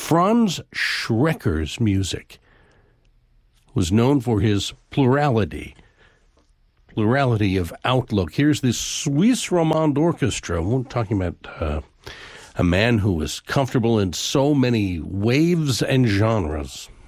Franz Schrecker's music was known for his plurality of outlook. Here's the Suisse Romande Orchestra. We're talking about a man who was comfortable in so many waves and genres.